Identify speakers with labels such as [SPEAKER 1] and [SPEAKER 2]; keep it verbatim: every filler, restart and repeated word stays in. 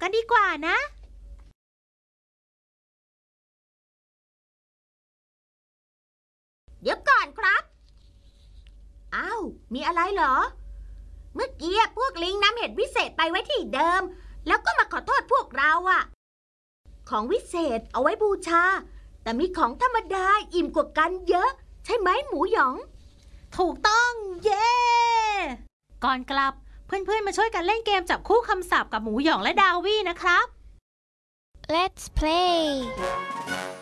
[SPEAKER 1] กันดีกว่านะ
[SPEAKER 2] เดี๋ยวก่อนครับอ้าวมีอะไรเหรอเมื่อกี้พวกลิงนำเห็ดวิเศษไปไว้ที่เดิมแล้วก็มาขอโทษพวกเราอะของวิเศษเอาไว้บูชาแต่มีของธรรมดาอิ่มกว่ากันเยอะใช่ไหมหมูหยอง
[SPEAKER 1] ถูกต้องเย้ก่อนกลับเพื่อนๆมาช่วยกันเล่นเกมจับคู่คำศัพท์กับหมูหยองและดาวี่นะครับ
[SPEAKER 3] Let's play